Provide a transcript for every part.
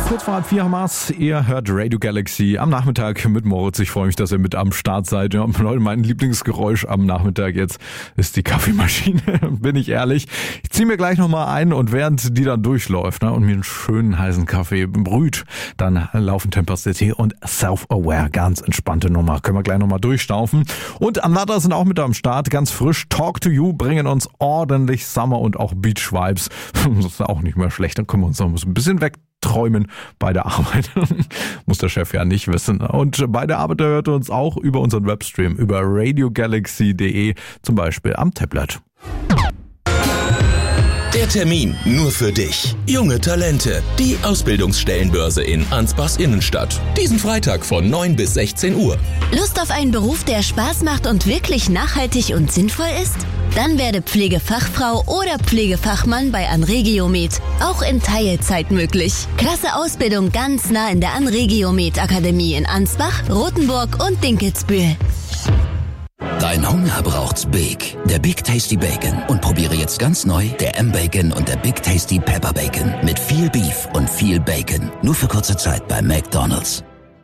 Kurz vor 3:30 Hamas, ihr hört Radio Galaxy am Nachmittag mit Moritz. Ich freue mich, dass ihr mit am Start seid. Ja, Leute, mein Lieblingsgeräusch am Nachmittag jetzt ist die Kaffeemaschine, bin ich ehrlich. Ich ziehe mir gleich nochmal ein und während die dann durchläuft und mir einen schönen heißen Kaffee brüht, dann laufen Tempest und Self-Aware. Ganz entspannte Nummer. Können wir gleich nochmal durchstaufen. Und Another sind auch mit am Start, ganz frisch. Talk to You bringen uns ordentlich Summer und auch Beach Vibes. Das ist auch nicht mehr schlecht, dann können wir uns noch ein bisschen wegträumen bei der Arbeit. Muss der Chef ja nicht wissen. Und bei der Arbeit hört ihr uns auch über unseren Webstream, über radiogalaxy.de, zum Beispiel am Tablet. Der Termin nur für dich. Junge Talente. Die Ausbildungsstellenbörse in Ansbachs Innenstadt. Diesen Freitag von 9 bis 16 Uhr. Lust auf einen Beruf, der Spaß macht und wirklich nachhaltig und sinnvoll ist? Dann werde Pflegefachfrau oder Pflegefachmann bei Anregiomed. Auch in Teilzeit möglich. Klasse Ausbildung ganz nah in der Anregiomed Akademie in Ansbach, Rothenburg und Dinkelsbühl. Dein Hunger braucht's Big. Der Big Tasty Bacon. Und probiere jetzt ganz neu der M-Bacon und der Big Tasty Pepper Bacon. Mit viel Beef und viel Bacon. Nur für kurze Zeit bei McDonald's.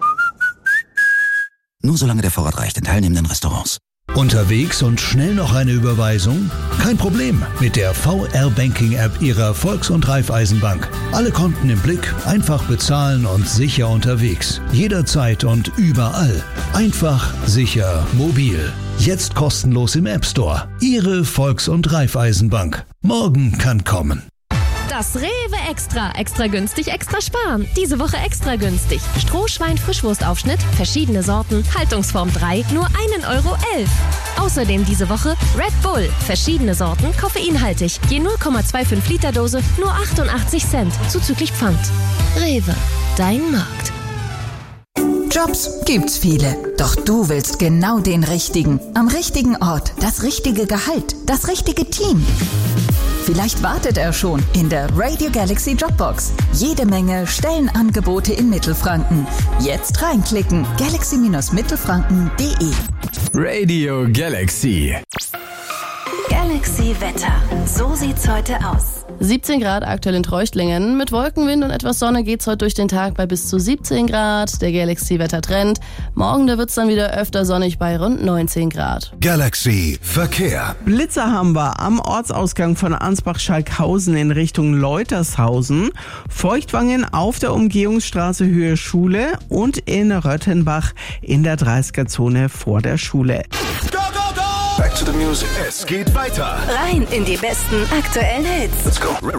Nur solange der Vorrat reicht in teilnehmenden Restaurants. Unterwegs und schnell noch eine Überweisung? Kein Problem mit der VR-Banking-App Ihrer Volks- und Raiffeisenbank. Alle Konten im Blick, einfach bezahlen und sicher unterwegs. Jederzeit und überall. Einfach, sicher, mobil. Jetzt kostenlos im App Store. Ihre Volks- und Raiffeisenbank. Morgen kann kommen. Das Rewe Extra. Extra günstig, extra sparen. Diese Woche extra günstig. Strohschwein-Frischwurstaufschnitt, verschiedene Sorten, Haltungsform 3, nur 1,11 €. Außerdem diese Woche Red Bull, verschiedene Sorten, koffeinhaltig. Je 0,25 Liter Dose, nur 88 Cent, zuzüglich Pfand. Rewe, dein Markt. Jobs gibt's viele, doch du willst genau den richtigen. Am richtigen Ort, das richtige Gehalt, das richtige Team. Vielleicht wartet er schon in der Radio Galaxy Jobbox. Jede Menge Stellenangebote in Mittelfranken. Jetzt reinklicken. galaxy-mittelfranken.de. Radio Galaxy. Galaxy Wetter. So sieht's heute aus. 17 Grad aktuell in Treuchtlingen. Mit Wolkenwind und etwas Sonne geht's heute durch den Tag bei bis zu 17 Grad. Der Galaxy-Wettertrend. Morgen, da wird's dann wieder öfter sonnig bei rund 19 Grad. Galaxy Verkehr. Blitzer haben wir am Ortsausgang von Ansbach-Schalkhausen in Richtung Leutershausen, Feuchtwangen auf der Umgehungsstraße Höhe Schule und in Röttenbach in der 30er-Zone vor der Schule. Back to the music. Es geht weiter. Rein in die besten aktuellen Hits. Let's go.